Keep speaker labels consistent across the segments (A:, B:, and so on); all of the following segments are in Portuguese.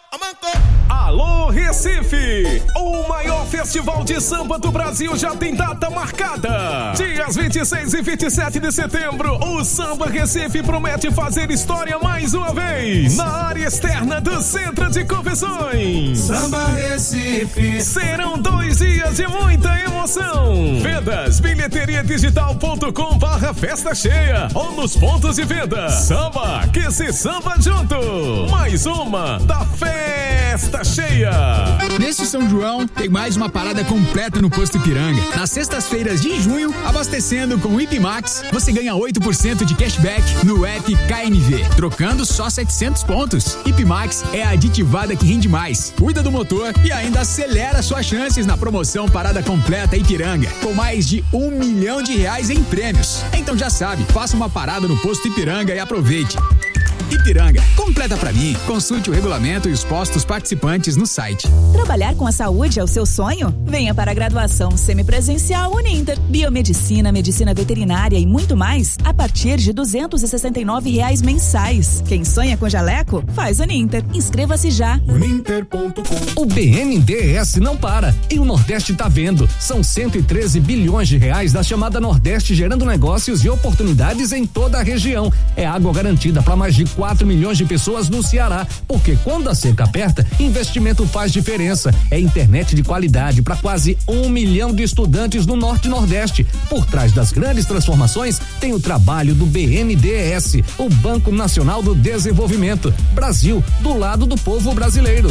A: Alô Recife, o maior festival de samba do Brasil já tem data marcada. Dias 26 e 27 de setembro, o Samba Recife promete fazer história mais uma vez na área externa do Centro de Convenções.
B: Samba Recife.
A: Serão 2 dias de muita emoção. Vendas bilheteriadigital.com/festa cheia ou nos pontos de venda. Samba que se samba junto. Mais uma da Festa Cheia.
C: Neste São João, tem mais uma parada completa no Posto Ipiranga. Nas sextas-feiras de junho, abastecendo com o Ipimax, você ganha 8% de cashback no app KNV, trocando só 700 pontos. Ipimax é a aditivada que rende mais, cuida do motor e ainda acelera suas chances na promoção Parada Completa Ipiranga, com mais de R$1 milhão em prêmios. Então já sabe, faça uma parada no Posto Ipiranga e aproveite. Ipiranga, completa pra mim. Consulte o regulamento e os postos participantes no site.
D: Trabalhar com a saúde é o seu sonho? Venha para a graduação semipresencial Uninter. Biomedicina, medicina veterinária e muito mais a partir de R$269 mensais. Quem sonha com jaleco, faz Uninter. Inscreva-se já.
B: Uninter.com.
E: O BNDES não para e o Nordeste tá vendo. São 113 bilhões de reais da chamada Nordeste gerando negócios e oportunidades em toda a região. É água garantida para mais de 4 milhões de pessoas no Ceará, porque quando a seca aperta, investimento faz diferença. É internet de qualidade para quase 1 milhão de estudantes no Norte e Nordeste. Por trás das grandes transformações, tem o trabalho do BNDES, o Banco Nacional do Desenvolvimento. Brasil, do lado do povo brasileiro.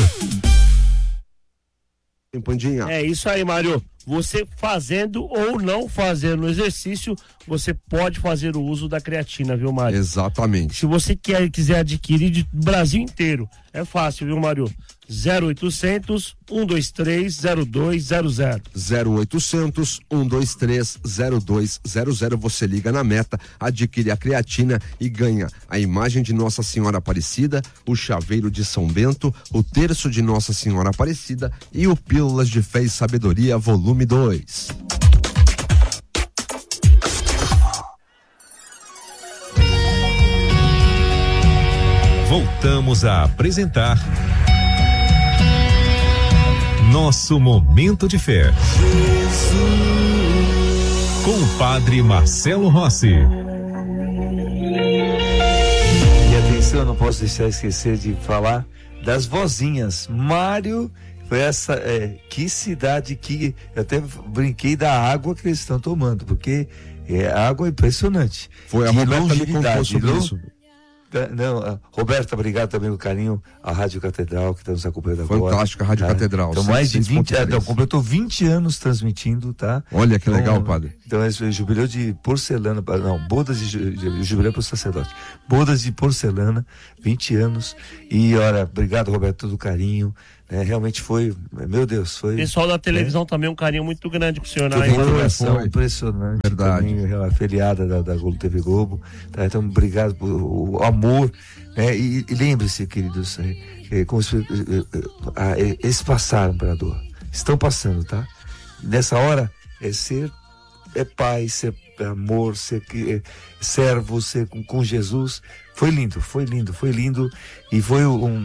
F: É isso aí, Mário. Você fazendo ou não fazendo exercício, você pode fazer o uso da creatina, viu, Mário?
G: Exatamente.
F: Se você quiser adquirir do Brasil inteiro, é fácil, viu, Mário? 0800 123 0200.
G: 0800 123 0200. Você liga na Meta, adquire a creatina e ganha a imagem de Nossa Senhora Aparecida, o chaveiro de São Bento, o terço de Nossa Senhora Aparecida e o Pílulas de Fé e Sabedoria, volume 2.
H: Voltamos a apresentar Nosso Momento de Fé. Com o Padre Marcelo Rossi.
I: E atenção, não posso deixar esquecer de falar das vozinhas. Mário, foi essa, que cidade que eu até brinquei da água que eles estão tomando, porque a água é impressionante.
G: Foi a Roberta me contou sobre isso.
I: Não, Roberta, obrigado também pelo carinho à Rádio Catedral que está nos acompanhando agora.
G: Fantástica a Rádio Catedral.
I: Então, mais de 20 anos, então, completou 20 anos transmitindo, tá?
G: Olha que legal, padre.
I: Então, é jubileu de porcelana, não, bodas de jubileu para o sacerdote. Bodas de porcelana, 20 anos. E, olha, obrigado, Roberto, todo o carinho. Realmente foi, meu Deus, foi.
F: Pessoal da televisão também, um carinho muito grande pro senhor, né?
I: Foi impressionante. Verdade. Também, a feriada da Globo TV Globo. Tá? Então, obrigado por o amor. E lembre-se, queridos, eles passaram pela dor. Estão passando, tá? Nessa hora, é pai, ser amor, ser servo, ser com Jesus. Foi lindo. E foi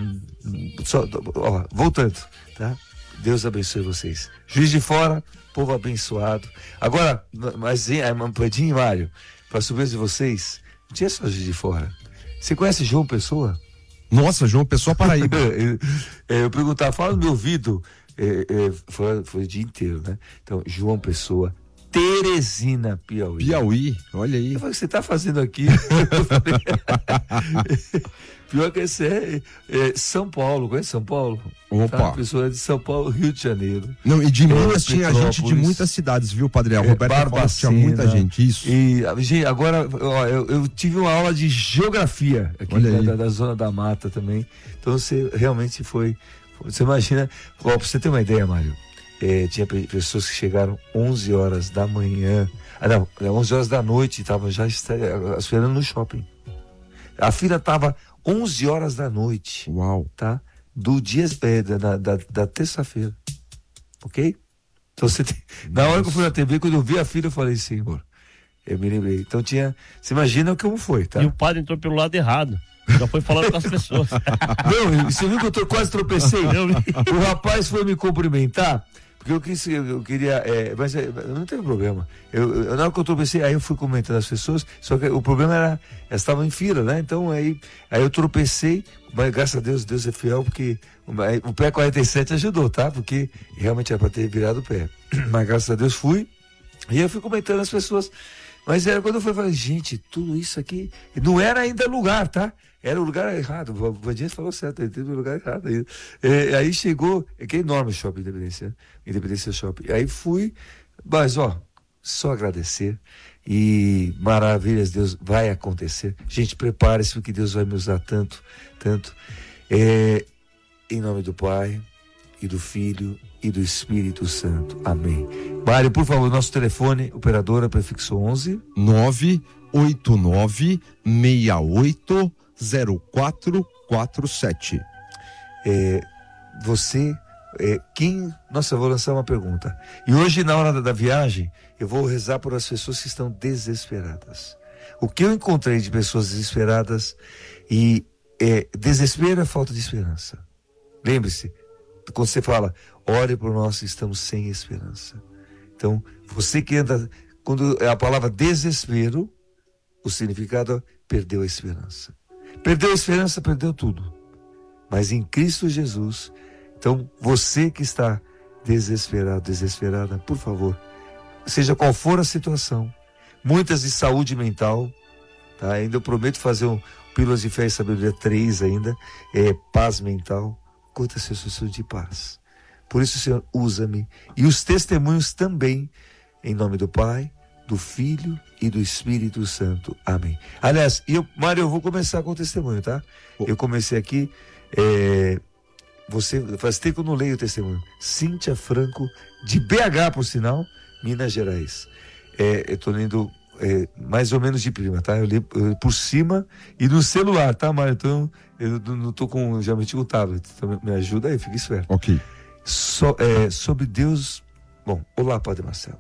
I: voltando, tá? Deus abençoe vocês. Juiz de Fora, povo abençoado. Agora, mas Pedinho e Mário, para surpresa de vocês, não tinha só Juiz de Fora. Você conhece João Pessoa?
G: Nossa, João Pessoa, Paraíba.
I: Eu perguntava, fala no meu ouvido. Foi o dia inteiro, né? Então, João Pessoa, Teresina, Piauí.
G: Piauí, olha aí.
I: Eu falei, o que você tá fazendo aqui? Pior que esse é São Paulo, conhece São Paulo?
G: Opa.
I: Tá? A pessoa é de São Paulo, Rio de Janeiro.
G: Não, e de Minas tinha gente de muitas cidades, viu, Padre? A Roberta falou que tinha muita gente, isso.
I: E, gente, agora, eu tive uma aula de geografia aqui da Zona da Mata também. Então, você realmente foi... Você imagina... Pra você ter uma ideia, Mário, tinha pessoas que chegaram 11 horas da manhã... 11 horas da noite, estavam já esperando no shopping. A fila estava 11 horas da noite.
G: Uau.
I: Tá? Do dia da terça-feira. Ok? Então na hora que eu fui na TV, quando eu vi a fila, eu falei, Senhor, eu me lembrei. Então você imagina como foi, tá?
F: E o padre entrou pelo lado errado. Já foi falando com as pessoas.
I: Não, você viu que eu quase tropecei? O rapaz foi me cumprimentar, porque eu queria, mas não teve problema. Na hora que eu tropecei, aí eu fui comentando as pessoas, só que o problema era, elas estavam em fila, né? Então aí eu tropecei, mas graças a Deus, Deus é fiel, porque o pé 47 ajudou, tá? Porque realmente era para ter virado o pé. Mas graças a Deus fui, e eu fui comentando as pessoas. Mas era quando eu falei, gente, tudo isso aqui não era ainda lugar, tá? Era o lugar errado. O Vandinha falou certo, ele teve o lugar errado. Aí chegou, que é enorme o Shopping Independência Shopping. Aí fui, mas só agradecer. E maravilhas, Deus vai acontecer. Gente, prepare-se, porque Deus vai me usar tanto. Em nome do Pai, e do Filho, e do Espírito Santo. Amém. Mário, por favor, nosso telefone, operadora, prefixo 11
G: 989680447.
I: Nossa, eu vou lançar uma pergunta. E hoje, na hora da viagem, eu vou rezar por as pessoas que estão desesperadas. O que eu encontrei de pessoas desesperadas, e desespero é falta de esperança. Lembre-se, quando você fala, ore por nós que estamos sem esperança. Então, você que anda, quando a palavra desespero, o significado é perdeu a esperança. Perdeu a esperança, perdeu tudo. Mas em Cristo Jesus, então você que está desesperado, desesperada, por favor, seja qual for a situação, muitas de saúde mental, tá? Ainda eu prometo fazer Pílulas de Fé e Sabedoria 3 ainda, paz mental, quantas pessoas de paz. Por isso, Senhor, usa-me. E os testemunhos também, em nome do Pai, do Filho e do Espírito Santo. Amém. Aliás, Mário, eu vou começar com o testemunho, tá? Eu comecei aqui, faz tempo que eu não leio o testemunho. Cíntia Franco, de BH, por sinal, Minas Gerais. Eu tô lendo mais ou menos de prima, tá? Eu li por cima e no celular, tá, Mário? Então, eu não tô já meti com o tablet. Então, me ajuda aí, fica esperto.
G: Ok.
I: Sobre Deus. Bom, olá, Padre Marcelo.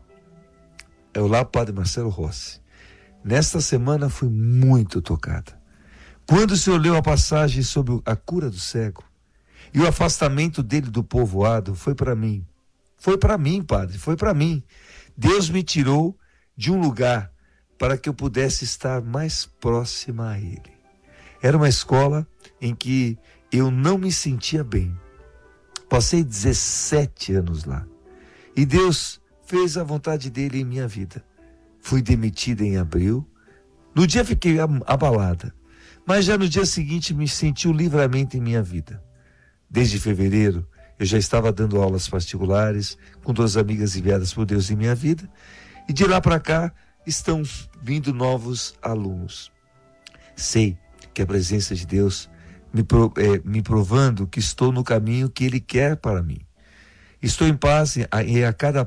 I: Olá, Padre Marcelo Rossi. Nesta semana fui muito tocada. Quando o senhor leu a passagem sobre a cura do cego e o afastamento dele do povoado, foi para mim. Foi para mim, Padre, foi para mim. Deus me tirou de um lugar para que eu pudesse estar mais próxima a ele. Era uma escola em que eu não me sentia bem. Passei 17 anos lá. E Deus fez a vontade dele em minha vida. Fui demitida em abril. No dia fiquei abalada. Mas já no dia seguinte me senti o livramento em minha vida. Desde fevereiro, eu já estava dando aulas particulares com 2 amigas enviadas por Deus em minha vida. E de lá para cá estão vindo novos alunos. Sei que a presença de Deus me provando que estou no caminho que Ele quer para mim. Estou em paz e a cada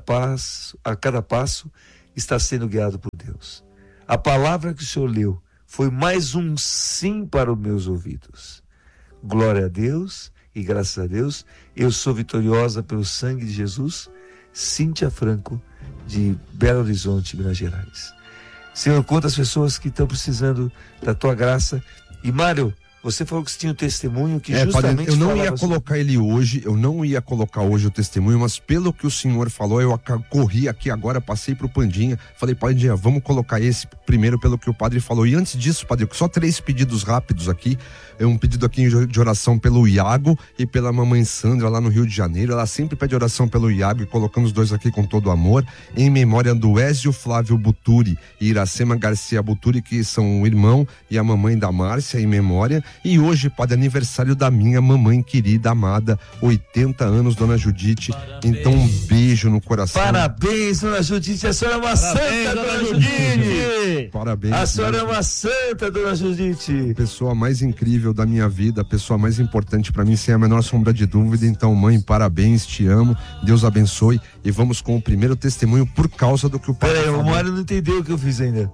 I: passo está sendo guiado por Deus. A palavra que o Senhor leu foi mais um sim para os meus ouvidos. Glória a Deus e graças a Deus, eu sou vitoriosa pelo sangue de Jesus. Cíntia Franco, de Belo Horizonte, Minas Gerais. Senhor, quantas pessoas que estão precisando da tua graça. E Mário, você falou que você tinha um testemunho que justamente...
G: Padre, eu não ia colocar ele hoje, eu não ia colocar hoje o testemunho, mas pelo que o senhor falou, eu corri aqui agora, passei pro Pandinha, falei, Pandinha, vamos colocar esse primeiro pelo que o padre falou. E antes disso, padre, só 3 pedidos rápidos aqui. Um pedido aqui de oração pelo Iago e pela mamãe Sandra lá no Rio de Janeiro. Ela sempre pede oração pelo Iago e colocamos 2 aqui com todo amor, em memória do Ézio Flávio Buturi e Iracema Garcia Buturi, que são o irmão e a mamãe da Márcia, em memória. E hoje, padre, aniversário da minha mamãe querida, amada, 80 anos, dona Judite. Então, um beijo no coração.
I: Parabéns, dona Judite. A senhora é uma santa, dona Judite.
G: Parabéns.
I: A senhora é uma santa, dona Judite.
G: Pessoa mais incrível da minha vida, a pessoa mais importante pra mim, sem a menor sombra de dúvida. Então, mãe, parabéns, te amo, Deus abençoe. E vamos com o primeiro testemunho por causa do que o padre falou.
I: O Mário não entendeu o que eu fiz ainda.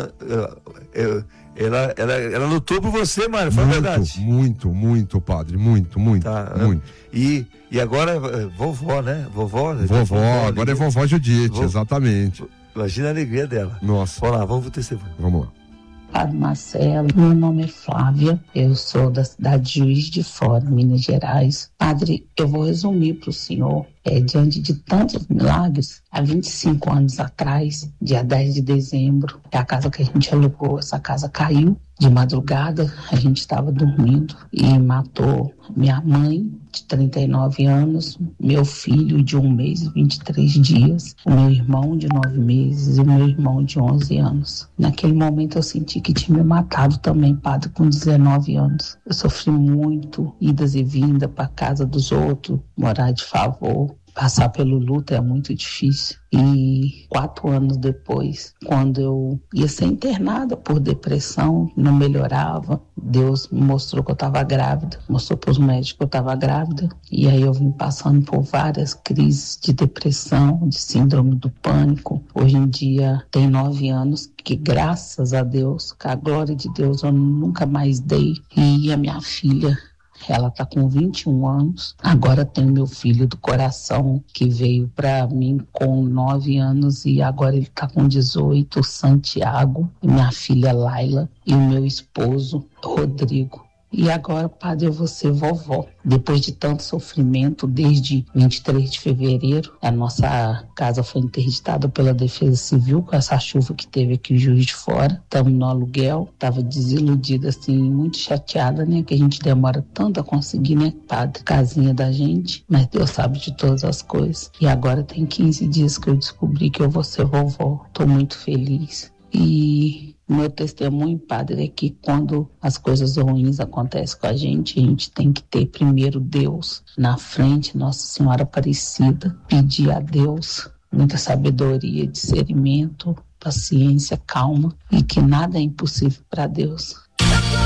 I: Ela lutou por você, Mário, foi verdade.
G: Muito, padre, muito.
I: Tá, muito. E agora, vovó, né? Vovó,
G: agora é vovó Judite, exatamente.
I: Imagina a alegria dela.
G: Nossa.
I: Vamos lá, vamos pro testemunho.
G: Vamos lá.
J: Padre Marcelo, meu nome é Flávia, eu sou da cidade de Juiz de Fora, Minas Gerais. Padre, eu vou resumir para o senhor, diante de tantos milagres, há 25 anos atrás, dia 10 de dezembro, é a casa que a gente alugou, essa casa caiu. De madrugada, a gente estava dormindo e matou minha mãe, de 39 anos, meu filho de 1 mês e 23 dias, o meu irmão de 9 meses e o meu irmão de 11 anos. Naquele momento eu senti que tinha me matado também, padre, com 19 anos. Eu sofri muito, idas e vindas para casa dos outros, morar de favor. Passar pelo luto é muito difícil. E 4 anos depois, quando eu ia ser internada por depressão, não melhorava, Deus me mostrou que eu estava grávida, mostrou para os médicos que eu estava grávida. E aí eu vim passando por várias crises de depressão, de síndrome do pânico. Hoje em dia tem 9 anos que, graças a Deus, com a glória de Deus, eu nunca mais dei. E a minha filha, ela está com 21 anos. Agora tem meu filho do coração, que veio para mim com 9 anos e agora ele está com 18, Santiago. E minha filha Laila e o meu esposo Rodrigo. E agora, padre, eu vou ser vovó. Depois de tanto sofrimento, desde 23 de fevereiro, a nossa casa foi interditada pela Defesa Civil com essa chuva que teve aqui em Juiz de Fora. Estamos no aluguel. Estava desiludida, assim, muito chateada, né? Que a gente demora tanto a conseguir, né, padre? Casinha da gente. Mas Deus sabe de todas as coisas. E agora tem 15 dias que eu descobri que eu vou ser vovó. Estou muito feliz. E meu testemunho, padre, é que quando as coisas ruins acontecem com a gente tem que ter primeiro Deus na frente, Nossa Senhora Aparecida, pedir a Deus muita sabedoria, discernimento, paciência, calma, e que nada é impossível para Deus.